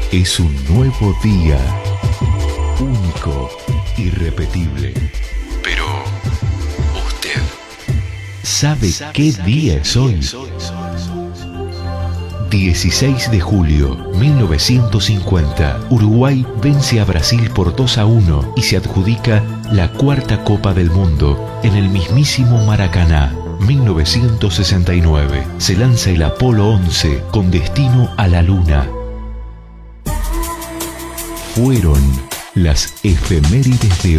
Es un nuevo día, único, irrepetible. Pero, ¿usted sabe qué día es hoy? 16 de julio 1950, Uruguay vence a Brasil por 2-1 y se adjudica la cuarta Copa del Mundo en el mismísimo Maracaná. 1969, se lanza el Apolo 11 con destino a la Luna. Fueron las efemérides de